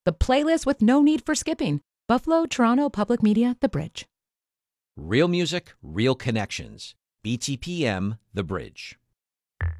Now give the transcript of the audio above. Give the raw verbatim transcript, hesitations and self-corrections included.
The playlist with no need for skipping. Buffalo, Toronto Public Media, The Bridge. Real music, real connections. B T P M, The Bridge.